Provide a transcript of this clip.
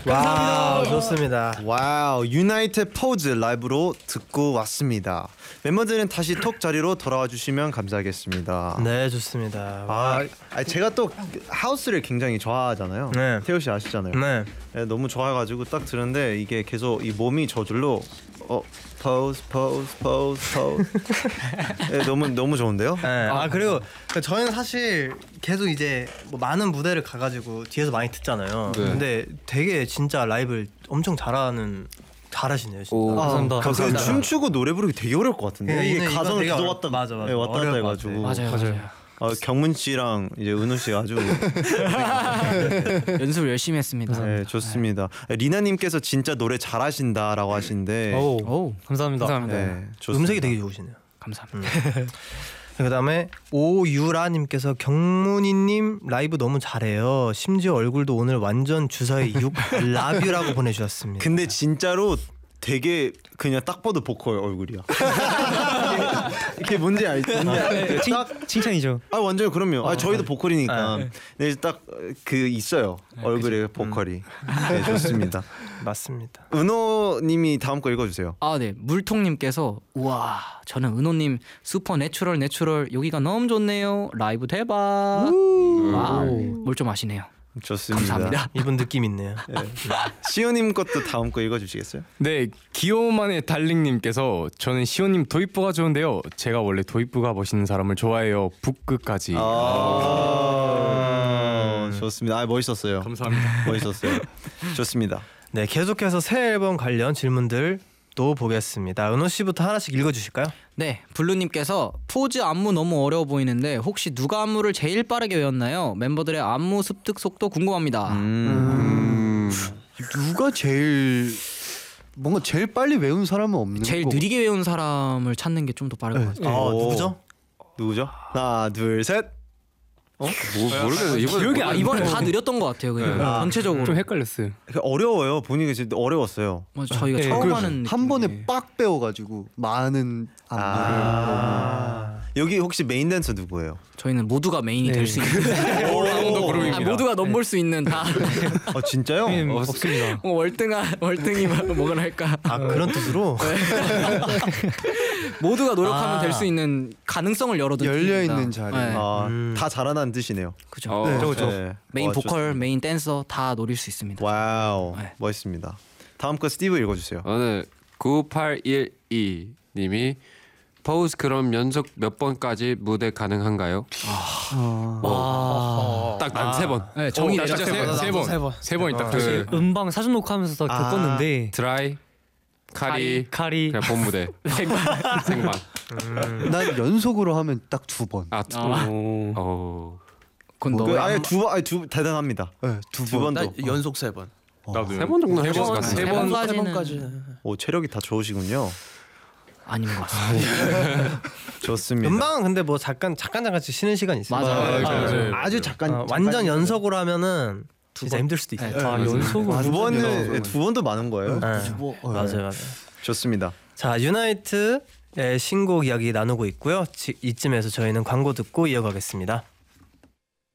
와우, 좋습니다. 와우, 유나이티드 포즈 라이브로 듣고 왔습니다. 멤버들은 다시 톡 자리로 돌아와 주시면 감사하겠습니다. 네, 좋습니다. 제가 또 하우스를 굉장히 좋아하잖아요. 네. 태호 씨 아시잖아요. 네. 네, 너무 좋아해가지고 딱 들었는데 이게 계속 이 몸이 저절로 포즈. 네, 너무 좋은데요? 네. 그리고 저희는 사실 계속 이제 뭐 많은 무대를 가가지고 뒤에서 많이 듣잖아요. 네. 근데 되게 진짜 라이브를 엄청 잘하시네요. 진짜. 감사합니다. 근데 춤추고 노래 부르기 되게 어려울 것 같은데. 네, 이게 이거 가정을 되게 계속 왔다 맞아. 네, 왔다 갔다 어려울 것 해가지고. 맞아요. 경문 씨랑 이제 은호 씨 아주 연습을 열심히 했습니다. 네, 좋습니다. 리나님께서 진짜 노래 잘하신다라고 하시는데. 오, 감사합니다. 네, 좋습니다. 음색이 되게 좋으시네요. 감사합니다. 그다음에 오유라님께서 경문이님 라이브 너무 잘해요. 심지어 얼굴도 오늘 완전 주사위 6 라뷰라고 보내주셨습니다. 근데 진짜로 되게 그냥 딱 봐도 보컬 얼굴이야. 이게 뭔지 알지? 칭찬이죠. 완전 그럼요. 저희도 보컬이니까. 네, 딱 그 있어요. 얼굴에 보컬이. 네, 좋습니다. 맞습니다. 은호님이 다음 거 읽어주세요. 네. 물통님께서 우와, 저는 은호님 슈퍼 내추럴 여기가 너무 좋네요. 라이브 대박. 와우, 뭘 좀 아시네요. 좋습니다. 감사합니다. 이분 느낌 있네요. 네. 시호님 것도 다음 거 읽어주시겠어요? 네, 귀여움만의 달링님께서 저는 시호님 도입부가 좋은데요. 제가 원래 도입부가 멋있는 사람을 좋아해요. 북끝까지. 좋습니다. 멋있었어요. 감사합니다. 멋있었어요. 좋습니다. 네, 계속해서 새 앨범 관련 질문들 또 보겠습니다. 은호 씨부터 하나씩 읽어주실까요? 네, 블루님께서 포즈 안무 너무 어려워 보이는데 혹시 누가 안무를 제일 빠르게 외웠나요? 멤버들의 안무 습득 속도 궁금합니다. 누가 제일 뭔가 제일 빨리 외운 사람은 없는 제일 거. 느리게 외운 사람을 찾는 게 좀 더 빠를 것 같아요. 누구죠? 하나, 둘, 셋. 모르겠어요. 이번에 다 느렸던 것 같아요. 그냥 전체적으로 좀 헷갈렸어요. 어려워요. 본인이 진짜 어려웠어요. 맞아, 저희가 처음 하는 한 번에 느낌이에요. 빡 배워가지고 많은 안무를 여기 혹시 메인 댄서 누구예요? 저희는 모두가 메인이 될 수 있는 모두가 넘볼 수 있는 다 진짜요? 없습니다. 월등히 뭐가 할까? 그런 뜻으로 모두가 노력하면 될 수 있는 가능성을 열어둔 열려 팀입니다. 있는 자리. 네. 다 잘하는 뜻이네요. 그죠. 네. 메인 보컬, 좋습니다. 메인 댄서 다 노릴 수 있습니다. 와우, 네. 멋있습니다. 다음 거 스티브 읽어주세요. 오늘 9812님이 포즈 그럼 연속 몇 번까지 무대 가능한가요? 딱 난 3번. 네, 정의 진짜 내렸어요. 세 번 있다. 음방 사전 녹화하면서 겪었는데 드라이, 카리, 카리 그냥 본 무대, 생방. 난 연속으로 하면 딱 2번. 그건 그, 너 아예 두 대단합니다. 네, 두 2번. 번도. 연속 3번. 나도 3번 정도 해볼 것 같아. 세 번까지는 오, 체력이 다 좋으시군요. 아닌 것 같습니다. 좋습니다. 음방은 근데 뭐 잠깐 쉬는 시간 있어요. 맞아요. 아주 잠깐 완전 연속으로 하면은 진짜 힘들 수도 있어요. 연속으로 두 번은 두 번도 많은 거예요. 맞아요. 좋습니다. 자, 유나이트의 신곡 이야기 나누고 있고요. 이쯤에서 저희는 광고 듣고 이어가겠습니다.